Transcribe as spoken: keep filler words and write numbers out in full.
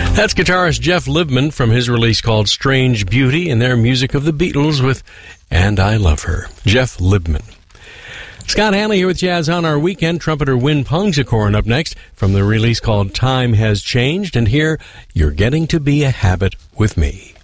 That's guitarist Jeff Libman from his release called Strange Beauty and their music of the Beatles with And I Love Her. Jeff Libman. Scott Hanley here with Jazz on Our Weekend. Trumpeter Win Pungsakorn up next from the release called Time Has Changed. And here, You're Getting to Be a Habit with Me.